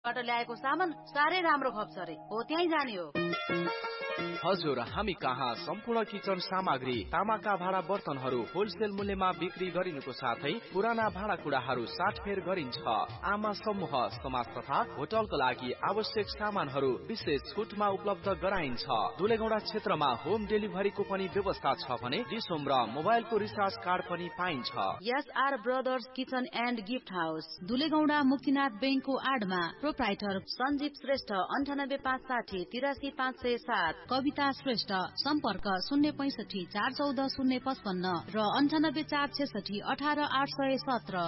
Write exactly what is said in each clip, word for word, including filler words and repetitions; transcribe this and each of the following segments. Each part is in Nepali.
बाट ल्याएको सामान साह्रै राम्रो खप्छ रे, हो त्यही जाने हो। हजुर, हामी कहाँ सम्पूर्ण किचन सामग्री, तामाका भाँडा बर्तनहरू होलसेल मूल्यमा बिक्री गरिनुको साथै पुराना भाँडाकुँडाहरू साटफेर गरिन्छ। आमा समूह, समाज तथा होटलको लागि आवश्यक सामानहरू विशेष छुटमा उपलब्ध गराइन्छ। दुलेगौडा क्षेत्रमा होम डेलिभरीको पनि व्यवस्था छ भने डिसोम र मोबाइलको रिचार्ज कार्ड पनि पाइन्छ। SR brothers kitchen and gift house, दुलेगौडा Muktinath बैंकको आडमा। प्रोप्राइटर सञ्जीव श्रेष्ठ, अन्ठानब्बे पाँच साठी तिरासी पाँच सय सात। कविता श्रेष्ठ, सम्पर्क शून्य पैसठी चार चौध शून्य पचपन्न र अन्ठानब्बे चार छेसठी अठार आठ सय सत्र।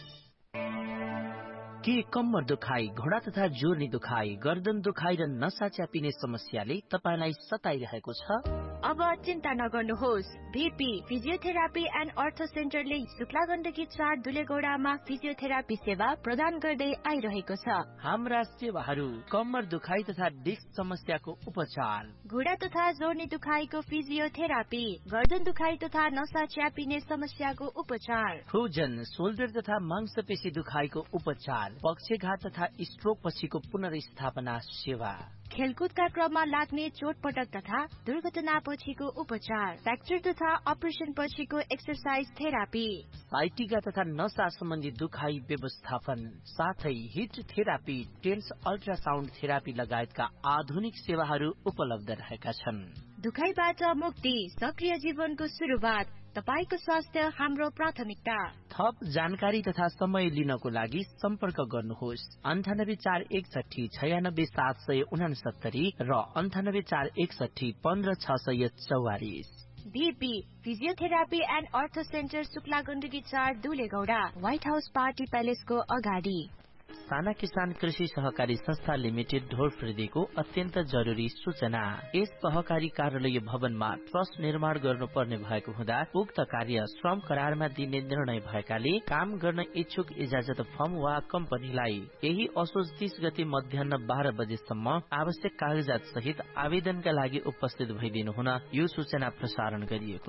के कम्मर दुखाइ, घोडा तथा जोर्नी दुखाइ, गर्दन दुखाइ र नसा च्यापिने समस्याले तपाईलाई सताइरहेको छ? अब चिन्ता नगर्नुहोस्। भीपी फिजियोथेरापी एन्ड अर्थो सेन्टरले शुक्ला गण्डकी चार दुलेगौडामा फिजियोथेरापी सेवा प्रदान गर्दै आइरहेको छ। हाम्रा सेवाहरू कम्मर दुखाइ तथा डिस्क समस्याको उपचार, घुँडा तथा जोर्नी दुखाइको फिजियोथेरापी, गर्दन दुखाइ तथा नसा च्यापिने समस्याको उपचार, फ्रोजन शोल्डर तथा मांसपेशी दुखाइको उपचार, पक्षघात तथा स्ट्रोक पछिको पुनर्स्थापना सेवा, खेलकुदका क्रममा लाग्ने चोटपटक तथा दुर्घटना पछिको उपचार, फ्र्याक्चर तथा अपरेसन पछिको एक्सरसाइज थेरापी, साइटिका तथा नसा सम्बन्धी दुखाइ व्यवस्थापन, साथै hit therapy, tense ultrasound therapy लगायतका आधुनिक सेवाहरू उपलब्ध रहेका छन्। दुखाइबाट मुक्ति, सक्रिय जीवनको सुरुवात, तपाईको स्वास्थ्य हाम्रो प्राथमिकता। थप जानकारी तथा समय लिनको लागि सम्पर्क गर्नुहोस् अन्ठानब्बे चार एकसठी छयानब्बे सात सय उनासत्तरी र अन्ठानब्बे चार एकसठी पन्ध्र छ सय चौवालिस। भीपी फिजियोथेरापी एन्ड अर्थो सेन्टर शुक्ला गण्डकी चार दुलेगौडा, व्हाइट हाउस पार्टी प्यालेसको अगाडि। साना किसान कृषि सहकारी संस्था लिमिटेड ढोरफ्रेदीको अत्यन्त जरुरी सूचना। यस सहकारी कार्यालय भवनमा ट्रस्ट निर्माण गर्नुपर्ने भएको हुँदा उक्त कार्य श्रम करारमा दिने निर्णय भएकाले काम गर्न इच्छुक इजाजत फर्म वा कम्पनीलाई यही असोज तीस गते मध्याह बाह्र बजेसम्म आवश्यक कागजात सहित आवेदनका लागि उपस्थित भइदिनु हुन यो सूचना प्रसारण गरिएको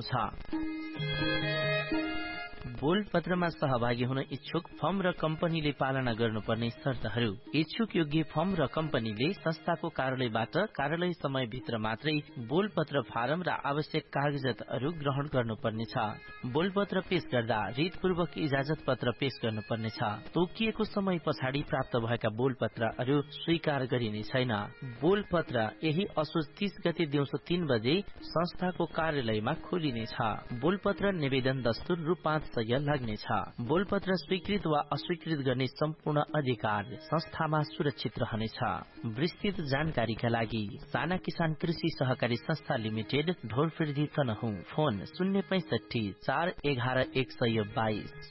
छ। बोल पत्रमा सहभागी हुन इच्छुक फर्म र कम्पनीले पालना गर्नुपर्ने शर्तहरू। इच्छुक योग्य फर्म र कम्पनीले संस्थाको कार्यालयबाट कार्यालय समय भित्र मात्रै बोल पत्र फारम र आवश्यक कागजातहरू ग्रहण गर्नुपर्नेछ। बोल पत्र पेश गर्दा रीतपूर्वक इजाजत पत्र पेश गर्नुपर्नेछ। तोकिएको समय पछाडि प्राप्त भएका बोल पत्रहरू स्वीकार गरिने छैन। बोल पत्र यही असोज तीस गते दिउँसो तीन बजे संस्थाको कार्यालयमा खोलिनेछ। बोल पत्र निवेदन दस्तुर रु पाँच सय लाग्नेछ। बोलपत्र स्वीकृत वा अस्वीकृत गर्ने सम्पूर्ण अधिकार संस्थामा सुरक्षित रहनेछ। विस्तृत जानकारीका लागि साना किसान कृषि सहकारी संस्था लिमिटेड ढोरफ्रेदी तनहुँ, फोन शून्य पैंसठी चार एघार एक सय बाइस।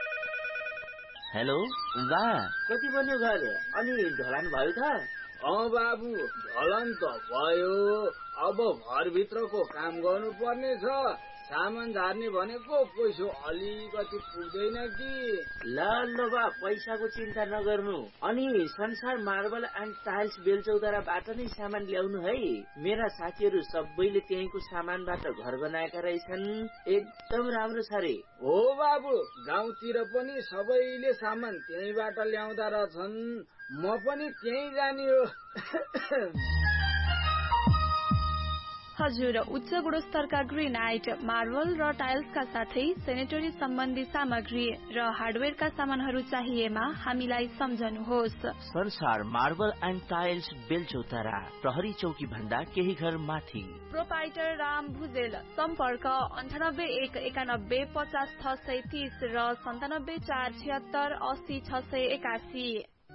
हेलो बा, कति बन्यो घर? अनि ढलान भयो त? अँ बाबु, ढलान त भयो। अब घरभित्रको काम गर्नु पर्ने छ। सामान झार्ने भनेको पैसा अलिकति पुग्दैन कि। ल ल बा, पैसाको चिन्ता नगर्नु। अनि संसार मार्बल एन्ड टाइल्स बेलचौताराबाट नै सामान ल्याउनु है। मेरा साथीहरू सबैले त्यहीँको सामानबाट घर बनाएका रहेछन्। एकदम राम्रो छ रे। हो बाबु, गाउँतिर पनि सबैले सामान त्यहीँबाट ल्याउँदा रहेछन्। म पनि त्यहीँ जाने हो। हजुर, उच्च गुणस्तरका ग्रेनाइट, मार्बल र टाइल्सका साथै सेनेटरी सम्बन्धी सामग्री र हार्डवेयरका सामानहरू चाहिएमा हामीलाई सम्झनुहोस्। संसार मार्बल एन्ड टाइल्स बेलचौतारा, प्रहरी चौकी भन्दा केही घर माथि। प्रोपाइटर राम भुजेल, सम्पर्क अन्ठानब्बे एक एकानब्बे पचास छ सय तीस र सन्तानब्बे चार छिहत्तर अस्सी छ सय एकासी।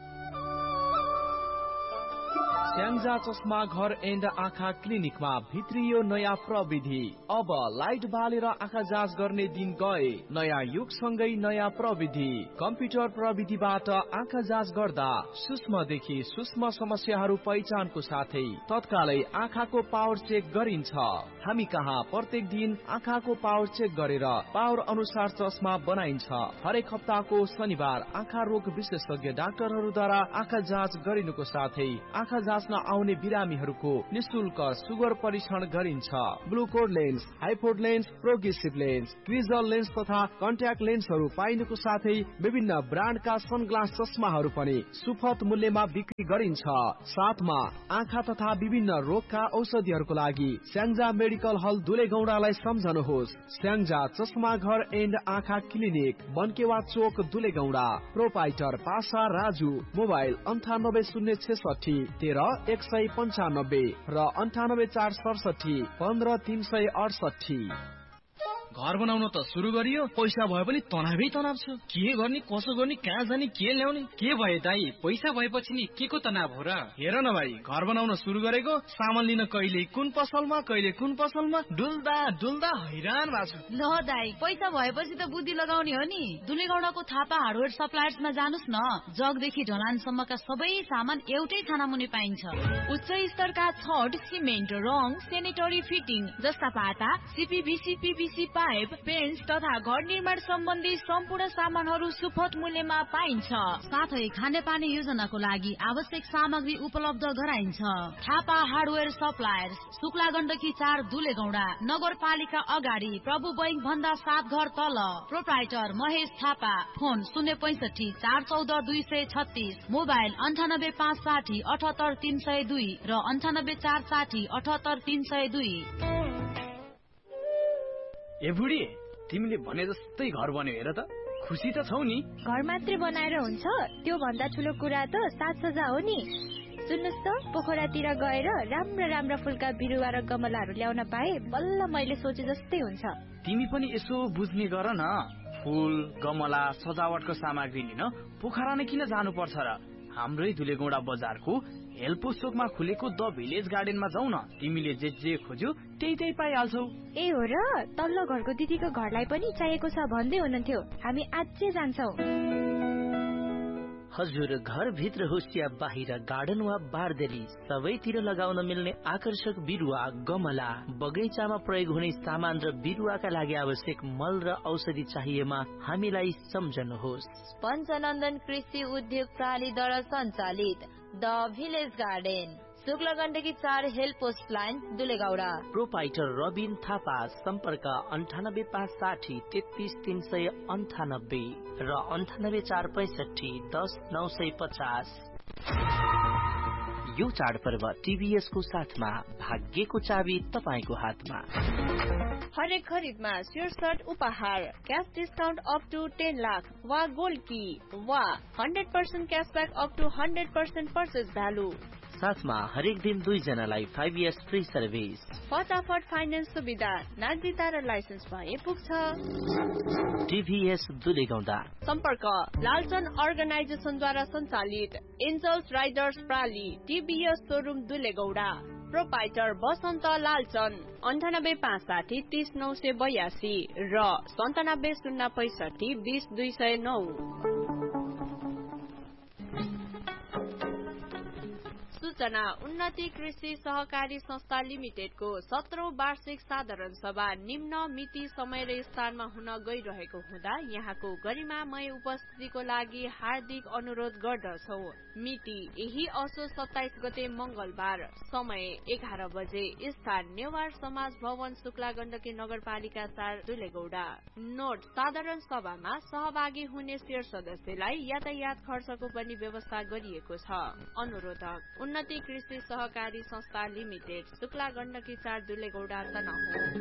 स्याङ्जा चस्मा घर एन्ड आँखा क्लिनिकमा भित्रियो नयाँ प्रविधि। अब लाइट बालेर आँखा जाँच गर्ने दिन गए। नयाँ युगसँगै नयाँ प्रविधि। कम्प्युटर प्रविधिबाट आँखा जाँच गर्दा सूक्ष्मदेखि सूक्ष्म समस्याहरू पहिचानको साथै तत्कालै आँखाको पावर चेक गरिन्छ। हामी कहाँ प्रत्येक दिन आँखाको पावर चेक गरेर पावर अनुसार चस्मा बनाइन्छ। हरेक हप्ताको शनिबार आँखा रोग विशेषज्ञ डाक्टरहरूद्वारा आँखा जाँच गरिनुको साथै आँखा जाँच बस्न आउने बिरामीहरूको निशुल्क सुगर परीक्षण गरिन्छ। ग्लुकोड lens, हाइपोड lens, progressive lens, क्रिजल lens तथा कन्ट्याक्ट लेन्सहरू पाइनुको साथै विभिन्न ब्रान्डका सनग्लास चस्माहरू पनि सुपथ मूल्यमा बिक्री गरिन्छ। साथमा आँखा तथा विभिन्न रोगका औषधिहरूको लागि स्याङ्जा मेडिकल हल दुलेगौडालाई सम्झनुहोस्। स्याङ्जा चस्मा घर एन्ड आँखा क्लिनिक, बनकेवा चोक, दुलेगौडा। प्रोपाइटर पासा राजु। मोबाइल अन्ठानब्बे शून्य छेसठी तेह्र एक सय पन्चानब्बे र अन्ठानब्बे चार सडसठी पन्ध्र तीन सय अडसठी। घर बनाउन त सुरु गरियो, पैसा भए पनि तनावै तनाव छ। के गर्ने, कसो गर्ने, कहाँ जाने, के ल्याउने? के भयो दाई, पैसा भएपछि नि के को तनाव हो र? हेर न भाइ, घर बनाउन सुरु गरेको, सामान लिन कहिले कुन पसलमा कहिले कुन पसलमा डुल्दा डुल्दा हैरान भएको छु। ल दाई, पैसा भएपछि त बुद्धि लगाउने हो नि। दुलेगौडाको थापा हार्डवेयर सप्लायर्समा जानुस् न। जगदेखि ढलानसम्मका सबै सामान एउटै थाना मुनि पाइन्छ। उच्च स्तरका छड, सिमेन्ट, रङ, सेनेटरी फिटिङ जस्ता पाता, सीपीभीसी, पीभीसी पाइप, पेन्ट्स तथा घर निर्माण सम्बन्धी सम्पूर्ण सामानहरू सुपथ मूल्यमा पाइन्छ। साथै खानेपानी योजनाको लागि आवश्यक सामग्री उपलब्ध गराइन्छ। थापा हार्डवेयर सप्लायर्स, शुक्ला गण्डकी चार, दुलेगौडा। नगरपालिका अगाडि, प्रभु बैंक भन्दा सात घर तल। प्रोप्राइटर महेश थापा। फोन शून्य पैसठी चार चौध दुई सय छत्तीस। मोबाइल अन्ठानब्बे पाँच साठी अठहत्तर तीन सय दुई र अन्ठानब्बे चार साठी अठहत्तर तीन सय दुई। ए बुढी, तिमीले भने जस्तै घर बन्यो हेर त। खुसी त छौ नि? घर मात्रै बनाएर हुन्छ? त्यो भन्दा ठुलो कुरा त साज सज्जा हो नि। सुन्नुस् त, पोखरातिर गएर राम्रा राम्रा फुलका बिरुवा र गमलाहरू ल्याउन पाए बल्ल मैले सोचे जस्तै हुन्छ। तिमी पनि यसो बुझ्ने गर न। फुल, गमला, सजावटको सामग्री लिन पोखरा नै किन जानु पर्छ र? हाम्रै दुलेगौडा बजारको हेल्पोस चोकमा खुलेको द भिलेज गार्डनमा जाऊ न। तिमीले जे जे खोज्यो त्यही त्यही पाइहाल्छौ। ए हो र? तल्लो घरको दिदीको घरलाई पनि चाहिएको छ भन्दै हुनुहुन्थ्यो। हामी आजै जान्छौ। हजुर, घर भित्र होस् या बाहिर, गार्डन वा बारदेली, सबैतिर लगाउन मिल्ने आकर्षक बिरुवा, गमला, बगैँचामा प्रयोग हुने सामान र बिरुवाका लागि आवश्यक मल र औषधि चाहिएमा हामीलाई सम्झनुहोस्। पञ्चनन्दन कृषि उद्योग प्रणालीद्वारा सञ्चालित the village garden, Shukla Gandaki चार, help post line, दुलेगौडा। Proprietor Rabin Thapa. सम्पर्क अन्ठानब्बे पाँच साठी तेत्तीस तीन सय अन्ठानब्बे र अन्ठानब्बे चार पैसठी दस नौ सय पचास। यो चाडपर्व टीभीएस को साथमा, भाग्यको चाबी तपाईको हातमा। हरेक खरिदमा शीर्षक उपहार, cash discount up to ten lakh वा गोल्ड की वा hundred percent cashback up two hundred percent purchase value. साथमा हरेक दिन दुईजनालाई फाइभ इयर्स फ्री सर्भिस। फटाफट फाइनेन्स सुविधा, नागरिकता र लाइसेन्स भए पुग्छ। टिभीएस दुलेगौडा। सम्पर्क लालचन अर्गनाइजेसनद्वारा सञ्चालित angels Riders प्राली, TVS showroom दुलेगौडा। Proprietor बसन्त लालचन। अन्ठानब्बे पाँच साठी तीस नौ सय बयासी र सन्तानब्बे शून्य पैसठी बीस दुई सय नौ। सूचना उन्नति कृषि सहकारी संस्था लिमिटेडको सत्रौं वार्षिक साधारण सभा निम्न मिति समय र स्थानमा हुन गइरहेको हुँदा यहाँको गरिमामय उपस्थितिको लागि हार्दिक अनुरोध गर्दछौ। मिति यही असोज सत्ताइस गते मंगलबार, समय एघार बजे, स्थान नेवार समाज भवन, शुक्ला गण्डकी नगरपालिका चार, दुलेगौडा। नोट, साधारण सभामा सहभागी हुने शेर सदस्यलाई यातायात खर्चको पनि व्यवस्था गरिएको छ। अनुरोधक उन्नति कृषि सहकारी संस्था लिमिटेड, शुक्ला गण्डकी चार, दुलेगौडा, तनहुँ।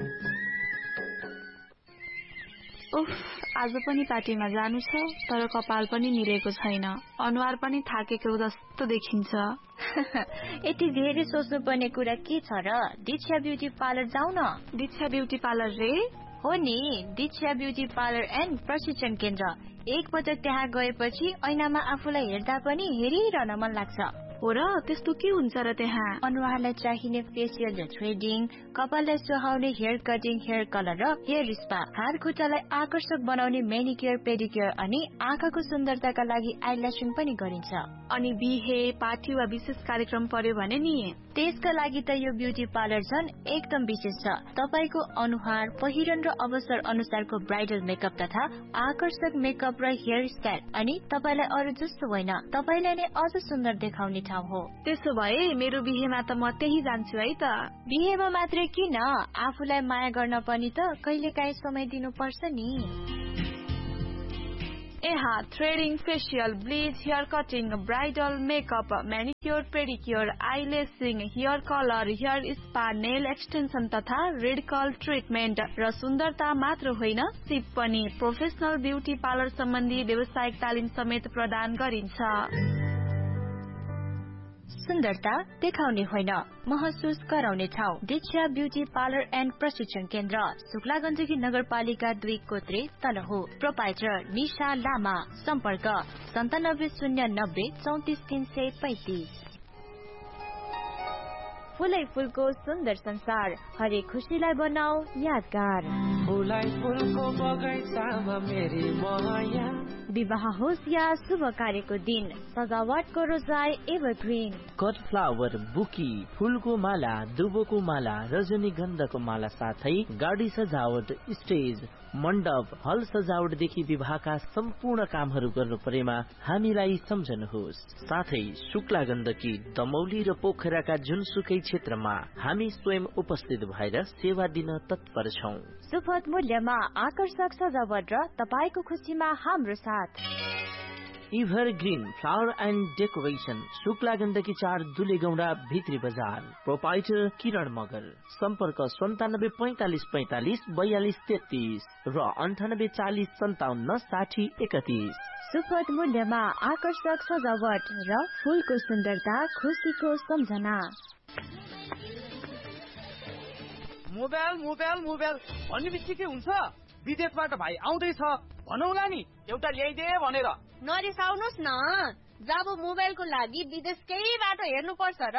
उफ, आज पनि पार्टीमा जानु छ, तर कपाल पनि मिलेको छैन, अनुहार पनि थाकेको जस्तो देखिन्छ। यति धेरै सोच्नु पर्ने कुरा के छ र? दीक्षा ब्युटी पार्लर जाऊ न। दीक्षा ब्युटी पार्लर रे? हो नि, दीक्षा ब्युटी पार्लर एन्ड प्रशिक्षण केन्द्र। एक पटक त्यहाँ गएपछि ऐनामा आफूलाई हेर्दा पनि हेरिरहन मन लाग्छ। हो र? त्यस्तो के हुन्छ र त्यहाँ? अनुहारलाई चाहिने फेसियल र थ्रेडिङ, कपाललाई सुहाउने हेयर कटिङ, हेयर कलर र हेयर स्पा, हात खुट्टालाई आकर्षक बनाउने मेनिक्योर, पेडिक्योर अनि आँखाको सुन्दरताका लागि आइल्यासिङ पनि गरिन्छ। अनि बिहे, पार्टी वा विशेष कार्यक्रम पर्यो भने नि त्यसका लागि त यो ब्युटी पार्लर झन् एकदम विशेष छ। तपाईको अनुहार, पहिरन र अवसर अनुसारको ब्राइडल मेकअप तथा आकर्षक मेकअप र हेयर स्टाइल अनि तपाईलाई अरू जस्तो होइन, तपाईलाई नै अझ सुन्दर देखाउने ठाउँ हो। त्यसो भए मेरो बिहेमा त म त्यही जान्छु है त। बिहेमा मात्रै किन, आफूलाई माया गर्न पनि त कहिलेकाहीँ समय दिनुपर्छ नि। यहाँ threading, facial, bleach, hair cutting, bridal makeup, म्यानिक्योर, pedicure, आइलेसिङ, hair colour, hair spa, nail extension तथा रेड कर्ल ट्रिटमेन्ट र सुन्दरता मात्र होइन, सिप पनि प्रोफेसनल ब्युटी पार्लर सम्बन्धी व्यावसायिक तालिम समेत प्रदान गरिन्छ। सुन्दरता देखाउने होइन, महसुस गराउने ठाउँ दीक्षा ब्युटी पार्लर एन्ड प्रशिक्षण केन्द्र, शुक्ला गण्डकी नगरपालिका दुई कोत्रे तल हो। प्रोपाइटर निशा लामा, सम्पर्क सन्तानब्बे शून्य नब्बे चौतिस तीन सय पैतिस। फुलै फुलको सुन्दर संसार, हरेक खुसीलाई बनाऊ यादगार। फुलै फुलको बगैँचामा मेरी माया, विवाह होस् या शुभ कार्यको दिन, सजावटको रोजाई एभरग्रीन। कट फ्लावर, बुकी, फुलको माला, दुबोको माला, रजनीगन्धाको माला साथै गाडी सजावट, स्टेज, मण्डप, हल सजावटदेखि विवाहका सम्पूर्ण कामहरू गर्नु परेमा हामीलाई सम्झनुहोस्। साथै शुक्ला गण्डकी, दमौली र पोखराका जुनसुकै क्षेत्रमा हामी स्वयं उपस्थित भएर सेवा दिन तत्पर छौं। सुपथ मूल्यमा आकर्षक सजावट र तपाईको खुसीमा हाम्रो साथ। Ever green flower and decoration, Shukla Gandaki चार, दुलेगौडा भित्री बजार। प्रोपाइटर किरण मगर, सम्पर्क सन्तानब्बे पैंतालिस पैंतालिस बयालिस तेत्तीस र अन्ठानब्बे चालिस सन्ताउन्न साठी एकतीस। सुपथ मूल्यमा आकर्षक सजावट र फूलको सुन्दरता, खुसीको सम्झना। मोबाइल मोबाइल मोबाइल भन्ने बित्तिकै हुन्छ, विदेशबाट भाइ आउँदैछ भनौला नि, एउटा ल्याइदे भनेर। नरिसाउनुस् न, जब मोबाइलको लागि विदेशकै बाटो हेर्नु पर्छ र।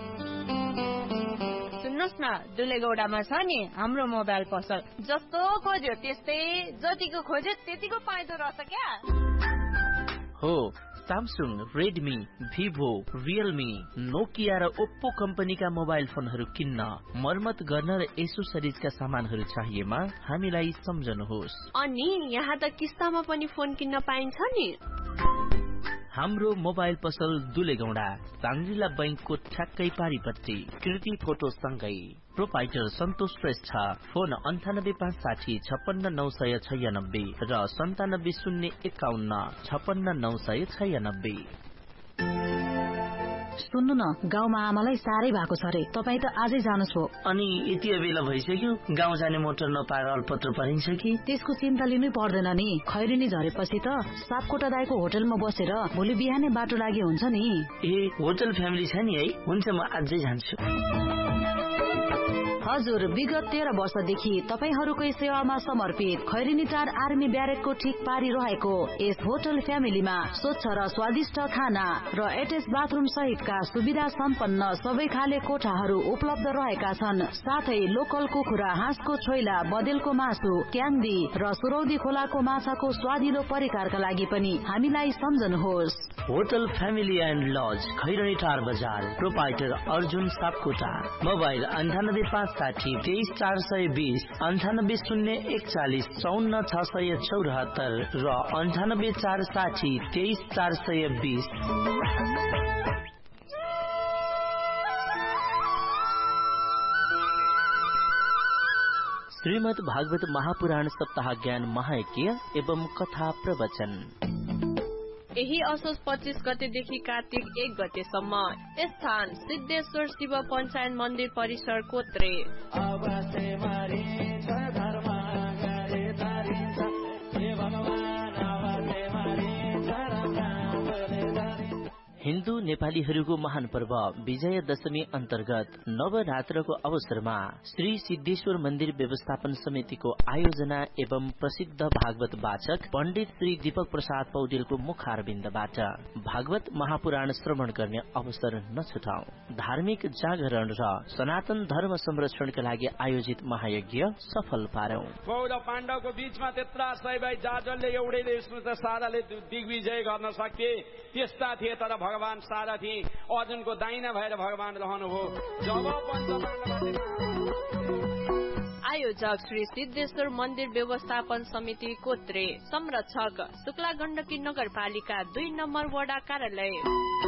सुन्नुस् न, दुलेगौडामा छ नि हाम्रो मोबाइल पसल, जस्तो खोज्यो त्यस्तै, जतिको खोज्यो त्यतिको पाइदो रहेछ क्या। हो, Samsung, Redmi, Vivo, Realme, Nokia र ओप्पो कम्पनीका मोबाइल फोनहरू किन्न, मर्मत गर्न र एसोसरिजका सामानहरू चाहिएमा हामीलाई सम्झनुहोस्। अनि यहाँ त किस्तामा पनि फोन किन्न पाइन्छ नि। हाम्रो मोबाइल पसल दुलेगौडा, साङ्ग्रिला बैंकको ठ्याक्कै पारिपट्टि, कृति फोटो सँगै। प्रोपाइटर सन्तोष श्रेष्ठ, फोन अन्ठानब्बे पाँच साठी छप्पन्न नौ सय छयानब्बे र सन्तानब्बे शून्य एकाउन्न छप्पन्न नौ सय छयानब्बे। सुन्नु न, गाउँमा आमालाई साह्रै भएको छ रे, तपाईँ त आजै जानुहोस् हो। अनि यति बेला भइसक्यो, गाउँ जाने मोटर नपाएर अल्पत्र परिन्छ कि? त्यसको चिन्ता लिनै पर्दैन नि, खैरेनी झरेपछि त सापकोटा दाइको होटलमा बसेर भोलि बिहानै बाटो लागि हुन्छ नि। ए, होटल फ्यामिली छ नि है, हुन्छ म आजै जान्छु। हजुर, विगत तेह्र वर्षदेखि तपाईहरूकै सेवामा समर्पित खैरेनी चार आर्मी ब्यारेकको ठिक पारी रहेको यस होटल फ्यामिलीमा स्वच्छ र स्वादिष्ट खाना र एटेच बाथरुम सहितका सुविधा सम्पन्न सबै खाले कोठाहरू उपलब्ध रहेका छन्। साथै लोकल कुखुरा, हाँसको छोइला, बदेलको मासु, क्याङ्दी र सुरौदी खोलाको माछाको स्वादिलो परिकारका लागि पनि हामीलाई सम्झनुहोस्। Hotel family and lodge, Khaireni टार बजार। प्रोपाइटर अर्जुन सापकोटा। मोबाइल अन्ठानब्बे पाँच साठी तेइस चार सय बीस, अन्ठानब्बे शून्य एकचालिस चौन्न छ सय चौरात्तर र अन्ठानब्बे चार साठी तेइस चार सय बीस। श्रीमद् भागवत महापुराण सप्ताह ज्ञान महायज्ञ एवं कथा प्रवचन यही असोज पच्चीस गतेदेखि कार्तिक एक गतेसम्म। स्थान सिद्धेश्वर शिव पञ्चायत मन्दिर परिसर कोत्रे। हिन्दू नेपालीहरूको महान पर्व विजय दशमी अन्तर्गत नवरात्रको अवसरमा श्री सिद्धेश्वर मन्दिर व्यवस्थापन समितिको आयोजना एवं प्रसिद्ध भागवत वाचक पण्डित श्री दीपक प्रसाद पौडेलको मुखारबिन्दबाट भागवत महापुराण श्रवण गर्ने अवसर नछुटाऊ। धार्मिक जागरण र सनातन धर्म संरक्षणका लागि आयोजित महायज्ञ सफल पारौं। कौरव पाण्डवको बीचमा त्यत्रा सय भाइ जाजलले एउटैले साराले दिग्विजय गर्न सके त्यस्ता थिए, तर भगवान सारथी अर्जुनको दाइना भएर भगवान रहनुभयो। जब आयोजक श्री सिद्धेश्वर मन्दिर व्यवस्थापन समिति कोत्रे। संरक्षक शुक्ला गण्डकी नगरपालिका दुई नम्बर वडा कार्यालय।